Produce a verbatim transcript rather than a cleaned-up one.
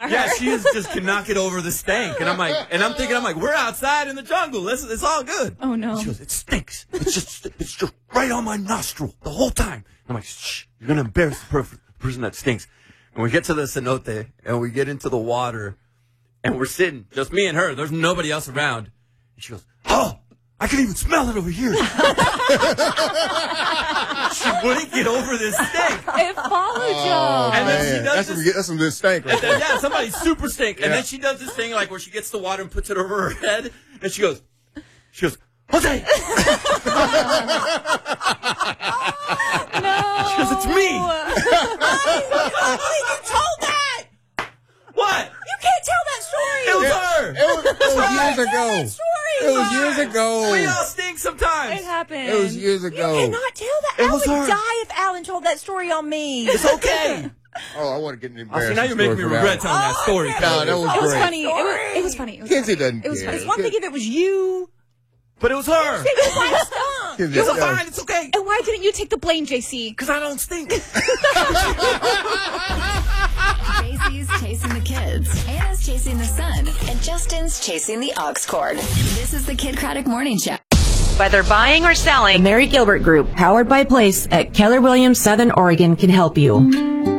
her. Yeah, she is, just cannot get over the stank. And I'm like, and I'm thinking, I'm like, we're outside in the jungle. It's, it's all good. Oh, no. She goes, it stinks. It's just, it's just right on my nostril the whole time. I'm like, shh, you're going to embarrass the per- person that stinks. And we get to the cenote, and we get into the water, and we're sitting, just me and her. There's nobody else around. And she goes, oh, I can even smell it over here. She wouldn't get over this stink. It followed you. Oh, And then man. she does that's, this- some, that's some good stank right And then, there. yeah, somebody super stink. And Yeah. then she does this thing like where she gets the water and puts it over her head, and she goes, she goes, Jose. No. She goes, it's me. You told that! What? You can't tell that story! It was her. It was, it was years ago. That story! It was years ago. We all stink sometimes. It happened. It was years ago. You cannot tell that. It I was would her. die if Alan told that story on me. It's okay. Oh, I want to get an Oh, embarrassing see, now you're making me story for regret that telling that Oh, story. yeah. No, that was It was great. funny. It was, it was funny. It was Kenzie funny. doesn't It was care. funny. It's one thing if it was you. But it was her. Your wife stunk. Kenzie, It's yeah. fine. It's okay. And why didn't you take the blame, J C? Because I don't stink. J C's chasing the kids. Anna's chasing the sun. And Justin's chasing the aux cord. This is the Kid Craddock Morning Show. Whether buying or selling, The Mary Gilbert Group, powered by Place at Keller Williams, Southern Oregon, can help you.